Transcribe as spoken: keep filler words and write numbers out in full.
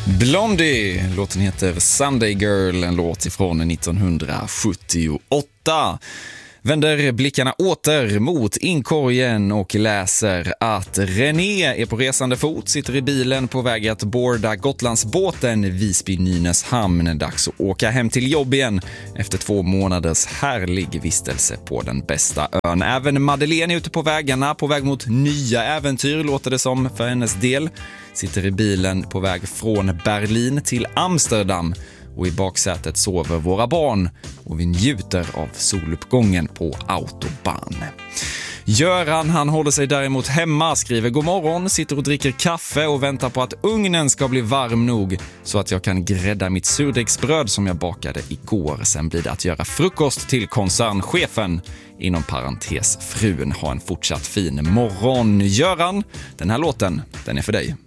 Blondie, låten heter Sunday Girl, en låt ifrån nittonhundrasjuttioåtta. Vänder blickarna åter mot inkorgen och läser att René är på resande fot, sitter i bilen på väg att borda Gotlandsbåten Visby-Nynäshamn. Dags att åka hem till jobb igen efter två månaders härlig vistelse på den bästa ön. Även Madeleine är ute på vägarna, på väg mot nya äventyr låter det som för hennes del. Sitter i bilen på väg från Berlin till Amsterdam. Och i baksätet sover våra barn och vi njuter av soluppgången på autobahn. Göran, han håller sig däremot hemma, skriver god morgon, sitter och dricker kaffe och väntar på att ugnen ska bli varm nog så att jag kan grädda mitt surdegsbröd som jag bakade igår. Sen blir det att göra frukost till koncernchefen, inom parentes frun. Ha en fortsatt fin morgon. Göran, den här låten, den är för dig.